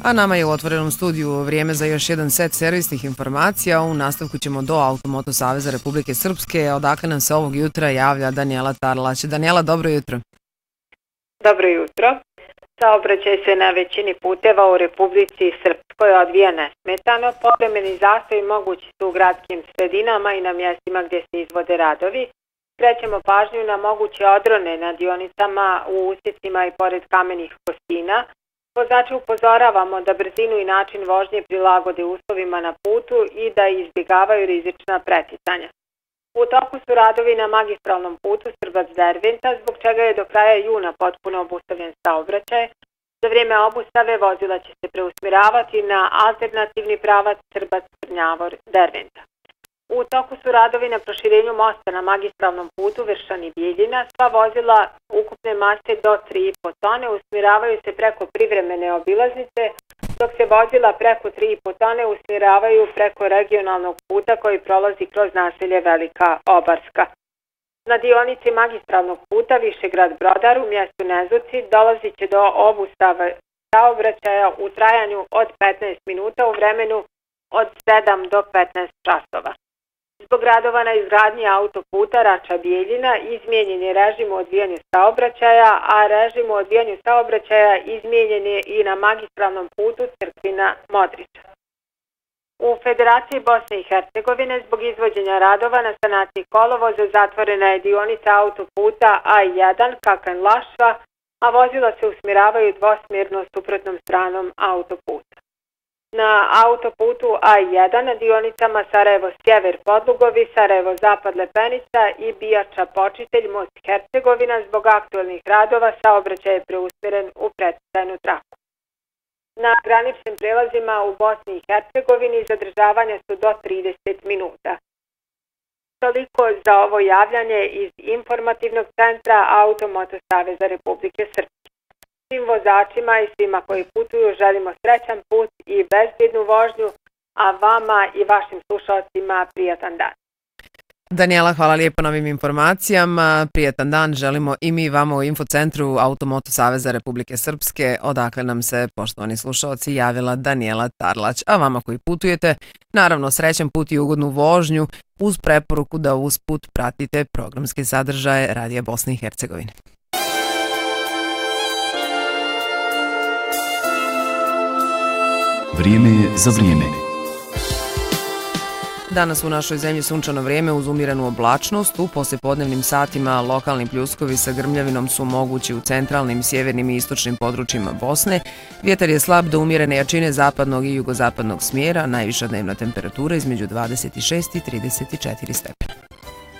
A nama je u otvorenom studiju vrijeme za još jedan set servisnih informacija. U nastavku ćemo do Automoto Saveza Republike Srpske, odakle nam se ovog jutra javlja Danijela Tarlać. Danijela, dobro jutro. Dobro jutro. Saobraćaj se na većini puteva u Republici Srpskoj odvija nesmetano. Povremeni zastoji mogući su u gradskim sredinama i na mjestima gdje se izvode radovi. Skrećemo pažnju na moguće odrone na dionicama u usjecima i pored kamenih kostina. Vozače upozoravamo da brzinu i način vožnje prilagode uslovima na putu i da izbjegavaju rizična preticanja. U toku su radovi na magistralnom putu Srbac-Derventa, zbog čega je do kraja juna potpuno obustavljen saobraćaj. Za vrijeme obustave vozila će se preusmjeravati na alternativni pravac Srbac-Crnjavor-Derventa. U toku su radovi na proširenju mosta na magistralnom putu Vršani-Bijeljina. Sva vozila ukupne mase do 3,5 tone usmjeravaju se preko privremene obilaznice, dok se vozila preko 3,5 tone usmjeravaju preko regionalnog puta koji prolazi kroz naselje Velika Obarska. Na dionici magistralnog puta Višegrad-Brodar u mjestu Nezuci dolazit će do obustave saobraćaja u trajanju od 15 minuta u vremenu od 7 do 15 časova. Zbog radova na izgradnji autoputa Rača-Bijeljina izmijenjen je režim u odvijanju saobraćaja, a režim u odvijanju saobraćaja izmijenjen je i na magistralnom putu Crkvina-Modriča. U Federaciji Bosne i Hercegovine zbog izvođenja radova na sanaciji kolovoza zatvorena je dionica autoputa A1 Kakan-Lašva, a vozila se usmjeravaju dvosmjerno suprotnom stranom autoputa. Na autoputu A1 na dionicama Sarajevo-Sjever Podlugovi, Sarajevo-Zapad Lepenica i Bijača-Počitelj Most Hercegovina zbog aktualnih radova saobraćaj je preusmjeren u preticajnu traku. Na graničnim prelazima u Bosni i Hercegovini zadržavanja su do 30 minuta. Toliko za ovo javljanje iz informativnog centra Automoto Saveza Republike Srpske. Svim vozačima i svima koji putuju želimo srećan put i bezbjednu vožnju, a vama i vašim slušalcima prijatan dan. Danijela, hvala lijepo na ovim informacijama. Prijatan dan želimo i mi vama u Infocentru Automoto Saveza Republike Srpske, odakle nam se, poštovani slušalci, javila Danijela Tarlać. A vama koji putujete, naravno srećan put i ugodnu vožnju uz preporuku da usput pratite programske sadržaje Radija Bosne i Hercegovine. Vrijeme je za vrijeme. Danas u našoj zemlji sunčano vrijeme uz umjerenu oblačnost. U poslijepodnevnim satima lokalni pljuskovi sa grmljavinom su mogući u centralnim, sjevernim i istočnim područjima Bosne. Vjetar je slab do umjerene jačine zapadnog i jugozapadnog smjera. Najviša dnevna temperatura između 26 i 34 stepena.